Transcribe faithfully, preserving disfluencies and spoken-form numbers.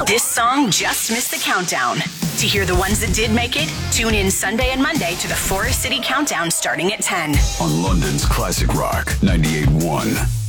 This song just missed the countdown. To hear the ones that did make it, tune in Sunday and Monday to the Forest City Countdown starting at ten. On London's Classic Rock ninety-eight point one.